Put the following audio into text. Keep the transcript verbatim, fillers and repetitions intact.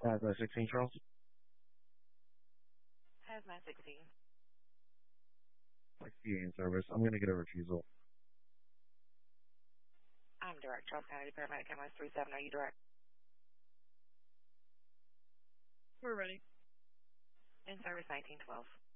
Uh, the sixteen, Charles? Hazmat sixteen. sixteen in service. I'm going to get a refusal. I'm direct. Charles County Paramedic M S three seven. Are you direct? We're ready. In service nineteen twelve.